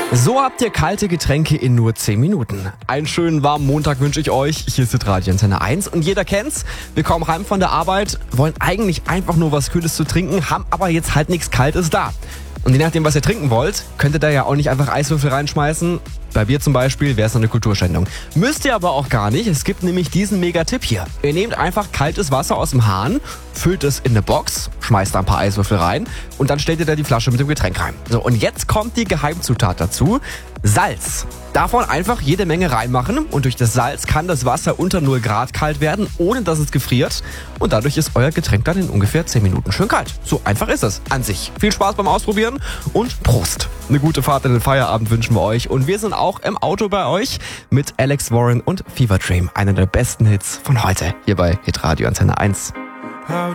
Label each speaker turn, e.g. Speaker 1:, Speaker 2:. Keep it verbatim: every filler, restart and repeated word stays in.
Speaker 1: So habt ihr kalte Getränke in nur zehn Minuten. Einen schönen warmen Montag wünsche ich euch. Hier ist Radio Antenne eins und jeder kennt's. Wir kommen heim von der Arbeit, wollen eigentlich einfach nur was Kühles zu trinken, haben aber jetzt halt nichts Kaltes da. Und je nachdem, was ihr trinken wollt, könnt ihr da ja auch nicht einfach Eiswürfel reinschmeißen. Bei Bier zum Beispiel wäre es eine Kulturschändung. Müsst ihr aber auch gar nicht. Es gibt nämlich diesen Mega-Tipp hier. Ihr nehmt einfach kaltes Wasser aus dem Hahn, füllt es in eine Box, schmeißt da ein paar Eiswürfel rein und dann stellt ihr da die Flasche mit dem Getränk rein. So, und jetzt kommt die Geheimzutat dazu. Salz. Davon einfach jede Menge reinmachen und durch das Salz kann das Wasser unter null Grad kalt werden, ohne dass es gefriert. Und dadurch ist euer Getränk dann in ungefähr zehn Minuten schön kalt. So einfach ist es an sich. Viel Spaß beim Ausprobieren und Prost. Eine gute Fahrt in den Feierabend wünschen wir euch. Und wir sind auch im Auto bei euch mit Alex Warren und Fever Dream. Einer der besten Hits von heute hier bei Hitradio Antenne eins.
Speaker 2: How